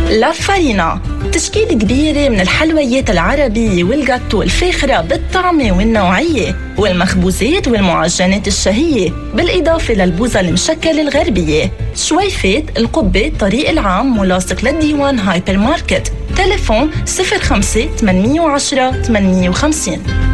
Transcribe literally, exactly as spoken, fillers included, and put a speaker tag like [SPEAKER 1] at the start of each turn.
[SPEAKER 1] لا فارينا، تشكيلة كبيرة من الحلويات العربية والجاتو الفاخرة بالطعمة والنوعية والمخبوزات والمعجنات الشهية، بالإضافة للبوظة المشكلة الغربية. شويفات القبة، طريق العام، ملاصق للديوان هايبر ماركت. تليفون صفر خمسة ثمانية عشرة ثمانية وخمسين.